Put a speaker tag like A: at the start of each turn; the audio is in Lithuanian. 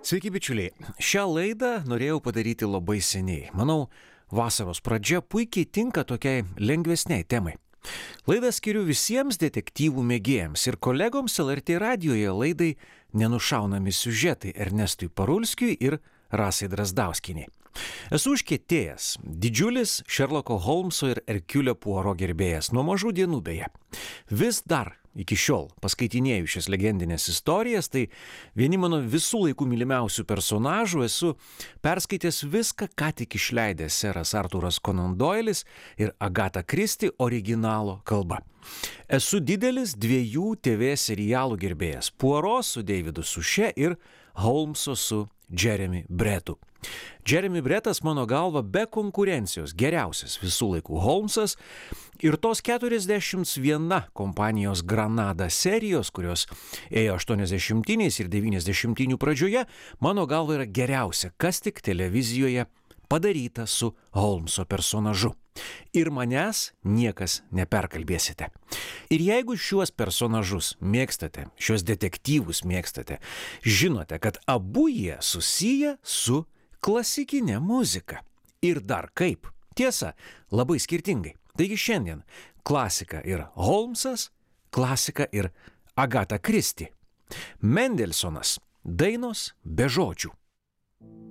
A: Sveiki, bičiuliai. Šią laidą norėjau padaryti labai seniai. Manau, vasaros pradžia puikiai tinka tokiai lengvesniai temai. Laidą skiriu visiems detektyvų mėgėjams ir kolegoms LRT radijoje laidai Nenušaunami siužetai Ernestui Parulskiui ir Rasai Drazdauskienei. Esu užkietėjęs, didžiulis Šerloko Holmso ir Erkiulio Puaro gerbėjas, nuo mažų dienų beje. Vis dar iki šiol paskaitinėju šias legendinės istorijas, tai vieni mano visų laikų mylimiausių personažų, esu perskaitęs viską, ką tik išleidęs seras Artūras Conan Doilis ir Agata Christie originalo kalba. Esu didelis dviejų TV serialų gerbėjas – Puaro su Davidu Suchet ir Holmso su Jeremy Brettu. Jeremy Brettas mano galva be konkurencijos geriausias visų laikų Holmsas ir tos 41 kompanijos Granada serijos, kurios ėjo 80-iniais ir 90-inių pradžioje, mano galva yra geriausia, kas tik televizijoje padaryta su Holmso personažu. Ir manęs niekas neperkalbėsite. Ir jeigu šiuos personažus mėgstate, šios detektyvus mėgstate, žinote, kad abu jie susiję su klasikinė muzika. Ir dar kaip. Tiesa, labai skirtingai. Taigi šiandien klasika ir Holmsas, klasika ir Agata Christie. Mendelsonas. Dainos be žodžių.